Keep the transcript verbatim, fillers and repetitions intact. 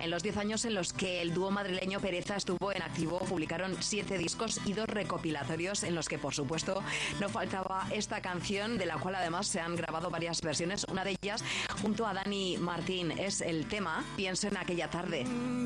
En los diez años en los que el dúo madrileño Pereza estuvo en activo, publicaron siete discos y dos recopilatorios en los que, por supuesto, no faltaba esta canción, de la cual además se han grabado varias versiones. Una de ellas, junto a Dani Martín, es el tema Pienso en aquella tarde.